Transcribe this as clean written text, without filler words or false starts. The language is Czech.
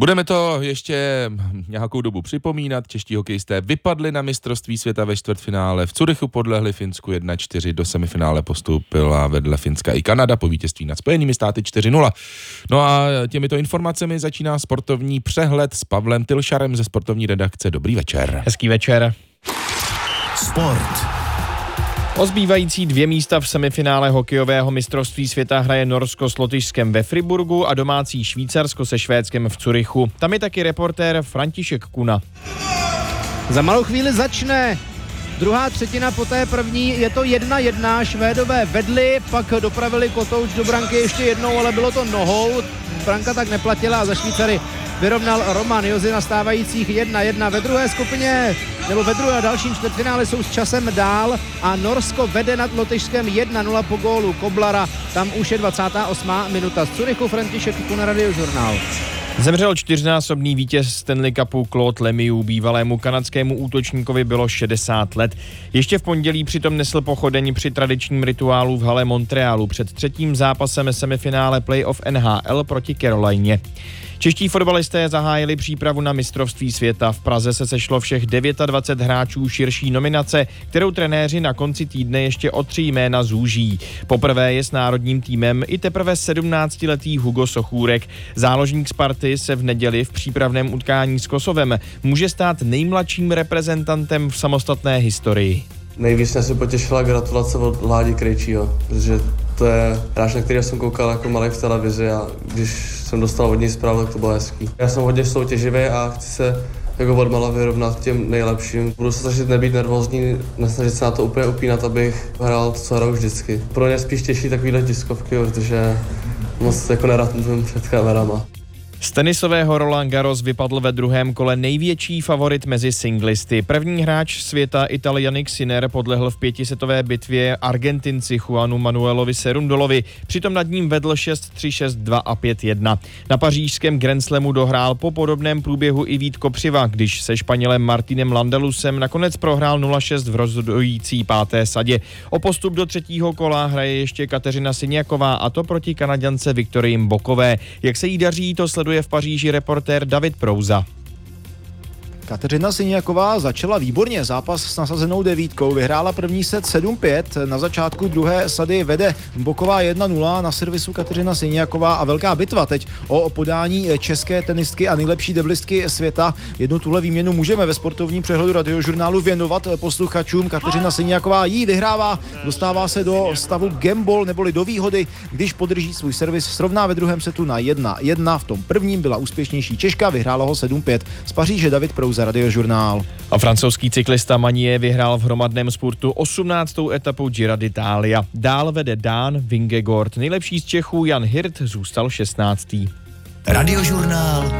Budeme to ještě nějakou dobu připomínat. Čeští hokejisté vypadli na mistrovství světa ve čtvrtfinále. V Curychu podlehli Finsku 1-4, do semifinále postoupila vedle Finska i Kanada po vítězství nad Spojenými státy 4-0. No a těmito informacemi začíná sportovní přehled s Pavlem Tylšarem ze sportovní redakce. Dobrý večer. Hezký večer. Sport. O zbývající 2 místa v semifinále hokejového mistrovství světa hraje Norsko s Lotyšskem ve Friburgu a domácí Švýcarsko se Švédskem v Curychu. Tam je taky reportér František Kuna. Za malou chvíli začne druhá třetina, po té první je to 1-1, Švédové vedli, pak dopravili kotouč do branky ještě jednou, ale bylo to nohou, branka tak neplatila a za Švýcary vyrovnal Roman Jozy na stávajících 1-1. Ve druhé skupině, nebo ve druhé a dalším čtvrtfinále jsou s časem dál a Norsko vede nad Lotyšskem 1-0 po gólu Koblara. Tam už je 28. minuta. Z Curychu František Kuna, Radiožurnál. Zemřel 4násobný vítěz Stanley Cupu Claude Lemieux, bývalému kanadskému útočníkovi bylo 60 let. Ještě v pondělí přitom nesl pochodeň při tradičním rituálu v hale Montrealu před třetím zápasem semifinále playoff NHL proti Carolině. Čeští fotbalisté zahájili přípravu na mistrovství světa. V Praze se sešlo všech 29 hráčů širší nominace, kterou trenéři na konci týdne ještě o 3 jména zúží. Poprvé je s národním týmem i teprve 17letý Hugo Sochůrek. Záložník Sparty se v neděli v přípravném utkání s Kosovem může stát nejmladším reprezentantem v samostatné historii. Nejvíc mě se potěšila gratulace od Ládi Krejčího, protože to je hráč, na kterého jsem koukal jako malý v televizi a když jsem dostal od něj zprávu, tak to bylo hezký. Já jsem hodně soutěživý a chci se jako odmala vyrovnat těm nejlepším. Budu se snažit nebýt nervózní, nesnažit se na to úplně upínat, abych hrál to, co hraju vždycky. Pro mě spíš těší takovýhle tiskovky, protože moc jako nerad mluvím před kamerama. Z tenisového Roland Garros vypadl ve druhém kole největší favorit mezi singlisty. První hráč světa Ital Jannik Sinner podlehl v 5setové bitvě Argentinci Juanu Manuelovi Cerundolovi, přitom nad ním vedl 6-3, 6-2 a 5-1. Na pařížském Grand Slamu dohrál po podobném průběhu i Vít Kopřiva, když se Španělem Martinem Landalusem nakonec prohrál 0-6 v rozhodující 5. sadě. O postup do třetího kola hraje ještě Kateřina Siniaková, a to proti Kanaďance Viktorii Mbokové. Jak se jí daří, to sleduje v Paříži reportér David Prouza. Kateřina Siniaková začala výborně zápas s nasazenou 9, vyhrála první set 7-5, na začátku druhé sady vede Mboková 1-0, na servisu Kateřina Siniaková a velká bitva teď o podání české tenistky a nejlepší deblistky světa. Jednu tuhle výměnu můžeme ve sportovním přehledu Radiožurnálu věnovat posluchačům. Kateřina Siniaková jí vyhrává, dostává se do stavu gamble neboli do výhody, když podrží svůj servis, srovná ve druhém setu na 1-1, v tom prvním byla úspěšnější Češka, vyhrála ho 7-5. Z Paříže David Prouza, Radiožurnál. A francouzský cyklista Magnier vyhrál v hromadném spurtu 18. etapu Giro d'Italia. Dál vede Dán Vingegaard. Nejlepší z Čechů Jan Hirt zůstal 16. Radiožurnál